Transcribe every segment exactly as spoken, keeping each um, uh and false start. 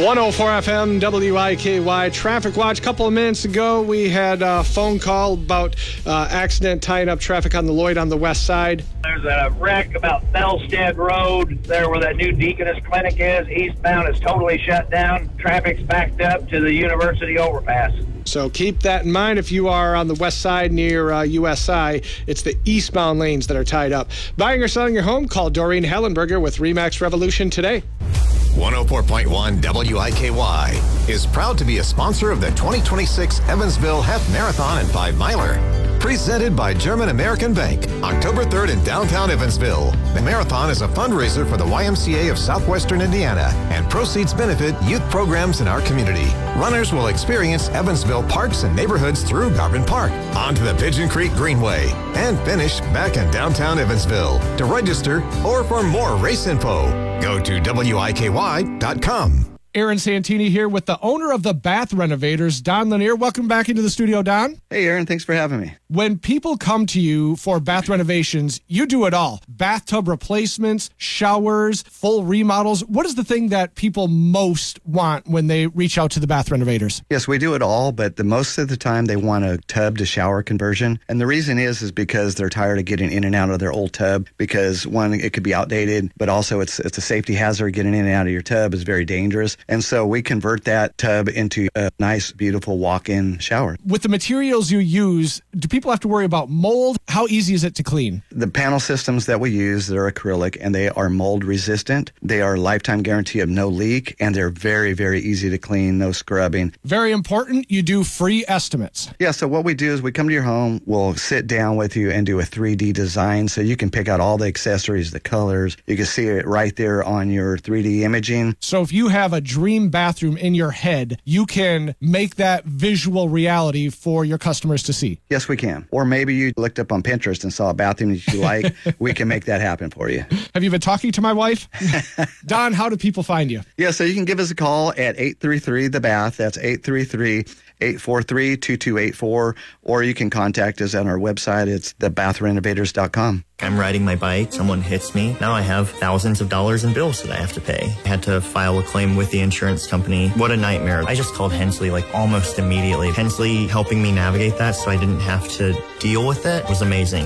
one oh four F M, W I K Y, Traffic Watch. A couple of minutes ago, we had a phone call about uh, accident tying up traffic on the Lloyd on the west side. There's a wreck about Felstead Road, there where that new Deaconess Clinic is. Eastbound is totally shut down. Traffic's backed up to the University overpass. So keep that in mind if you are on the west side near uh, U S I. It's the eastbound lanes that are tied up. Buying or selling your home? Call Doreen Hellenberger with RE/MAX Revolution today. one oh four point one W I K Y is proud to be a sponsor of the twenty twenty-six Evansville Half Marathon and Five Miler. Presented by German American Bank, October third in downtown Evansville. The marathon is a fundraiser for the Y M C A of Southwestern Indiana, and proceeds benefit youth programs in our community. Runners will experience Evansville parks and neighborhoods through Garvin Park, onto the Pigeon Creek Greenway, and finish back in downtown Evansville. To register or for more race info, go to W I K Y dot com. Aaron Santini here with the owner of the Bath Renovators, Don Lanier. Welcome back into the studio, Don. Hey, Aaron. Thanks for having me. When people come to you for bath renovations, you do it all. Bathtub replacements, showers, full remodels. What is the thing that people most want when they reach out to the Bath Renovators? Yes, we do it all, but the most of the time they want a tub to shower conversion. And the reason is, is because they're tired of getting in and out of their old tub, because one, it could be outdated, but also it's it's a safety hazard. Getting in and out of your tub is very dangerous. And so we convert that tub into a nice, beautiful walk-in shower. With the materials you use, do people have to worry about mold? How easy is it to clean? The panel systems that we use, they're acrylic, and they are mold resistant. They are lifetime guarantee of no leak, and they're very, very easy to clean, no scrubbing. Very important, you do free estimates. Yeah, so what we do is we come to your home, we'll sit down with you and do a three D design so you can pick out all the accessories, the colors. You can see it right there on your three D imaging. So if you have a dream bathroom in your head, you can make that visual reality for your customers to see. Yes, we can. Or maybe you looked up on Pinterest and saw a bathroom that you like. We can make that happen for you. Have you been talking to my wife? Don, how do people find you? Yeah, so you can give us a call at eight three three the bath. That's eight three three, eight four three, two two eight four. Or you can contact us on our website. It's the bath renovators dot com. I'm riding my bike, someone hits me. Now I have thousands of dollars in bills that I have to pay. I had to file a claim with the insurance company. What a nightmare. I just called Hensley like almost immediately. Hensley helping me navigate that so I didn't have to deal with it was amazing.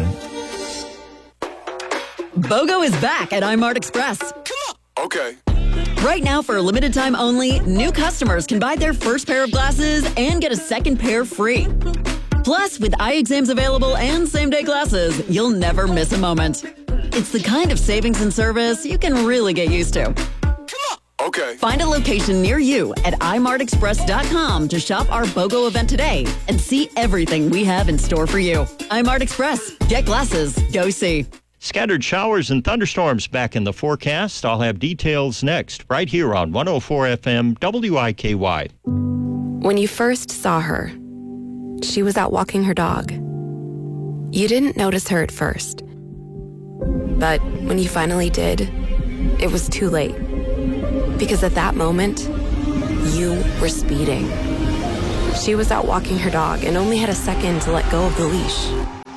BOGO is back at iMart Express. Come on. Okay. Right now, for a limited time only, new customers can buy their first pair of glasses and get a second pair free. Plus, with eye exams available and same-day glasses, you'll never miss a moment. It's the kind of savings and service you can really get used to. Come on. Okay. Find a location near you at i mart express dot com to shop our BOGO event today and see everything we have in store for you. iMart Express. Get glasses. Go see. Scattered showers and thunderstorms back in the forecast. I'll have details next, right here on one oh four F M W I K Y. When you first saw her, she was out walking her dog. You didn't notice her at first. But when you finally did, it was too late. Because at that moment, you were speeding. She was out walking her dog and only had a second to let go of the leash.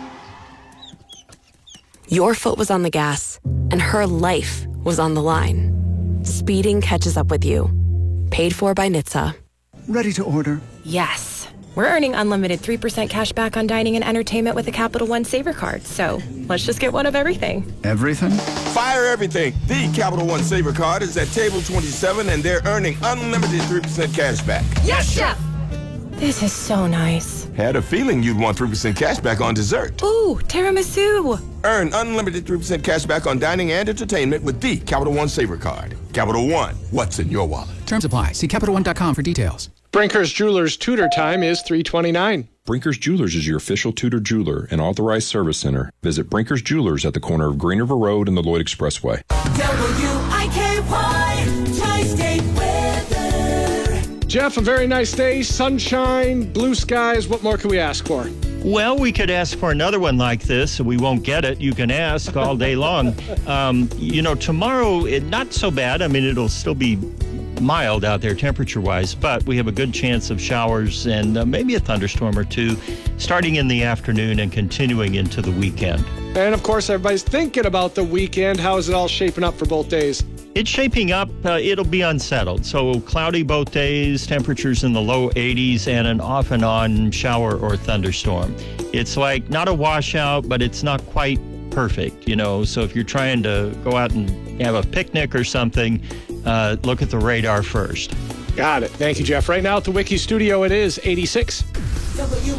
Your foot was on the gas, and her life was on the line. Speeding catches up with you. Paid for by N H T S A. Ready to order? Yes. We're earning unlimited three percent cash back on dining and entertainment with a Capital One Saver card. So let's just get one of everything. Everything? Fire everything. The Capital One Saver card is at table twenty-seven, and they're earning unlimited three percent cash back. Yes, Chef! This is so nice. Had a feeling you'd want three percent cash back on dessert. Ooh, tiramisu. Earn unlimited three percent cash back on dining and entertainment with the Capital One Saver card. Capital One, what's in your wallet? Terms apply. See Capital One dot com for details. Brinker's Jewelers Tudor time is three twenty-nine. Brinker's Jewelers is your official Tudor jeweler and authorized service center. Visit Brinker's Jewelers at the corner of Green River Road and the Lloyd Expressway. W I K Y, Tri-State weather. Jeff, a very nice day, sunshine, blue skies. What more can we ask for? Well, we could ask for another one like this. We won't get it. You can ask all day long. Um, you know, tomorrow, it, not so bad. I mean, it'll still be mild out there temperature-wise, but we have a good chance of showers and uh, maybe a thunderstorm or two starting in the afternoon and continuing into the weekend. And, of course, everybody's thinking about the weekend. How is it all shaping up for both days? It's shaping up. Uh, it'll be unsettled. So cloudy both days, temperatures in the low eighties, and an off and on shower or thunderstorm. It's like not a washout, but it's not quite perfect, you know. So if you're trying to go out and have a picnic or something, uh, look at the radar first. Got it. Thank you, Jeff. Right now at the Wiki Studio, it is eighty-six. W